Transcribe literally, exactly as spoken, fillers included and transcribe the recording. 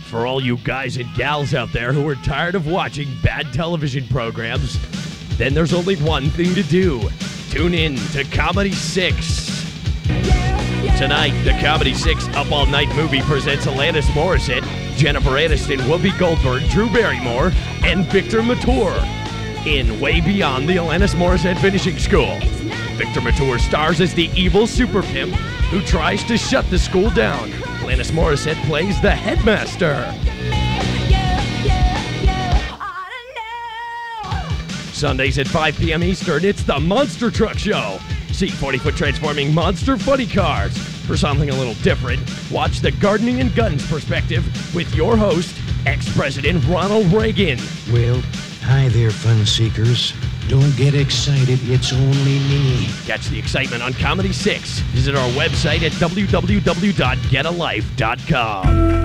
For all you guys and gals out there who are tired of watching bad television programs, then there's only one thing to do. Tune in to Comedy six. Tonight, the Comedy six Up All Night movie presents Alanis Morissette, Jennifer Aniston, Whoopi Goldberg, Drew Barrymore, and Victor Mature in Way Beyond the Alanis Morissette Finishing School. Victor Mature stars as the evil super pimp who tries to shut the school down. Alanis Morissette plays the headmaster. Sundays at five p.m. Eastern, it's the Monster Truck Show. See forty-foot transforming monster funny cars. For something a little different, watch the gardening and guns perspective with your host, ex-President Ronald Reagan. Well, hi there, fun seekers. Don't get excited, it's only me. Catch the excitement on Comedy six. Visit our website at w w w dot get a life dot com.